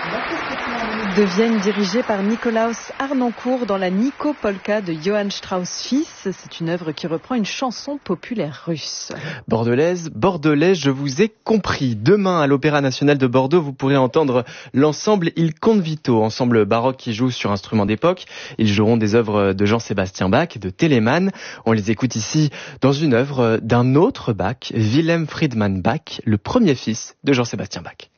de Vienne, dirigée par Nikolaus Harnoncourt dans la Nico Polka de Johann Strauss fils. C'est une œuvre qui reprend une chanson populaire russe. Bordelaise, Bordelais, je vous ai compris. Demain, à l'Opéra National de Bordeaux, vous pourrez entendre l'ensemble Il Convito, ensemble baroque qui joue sur instruments d'époque. Ils joueront des œuvres de Jean-Sébastien Bach et de Telemann. On les écoute ici dans une œuvre d'un autre Bach, Wilhelm Friedmann Bach, le premier fils de Jean-Sébastien Bach.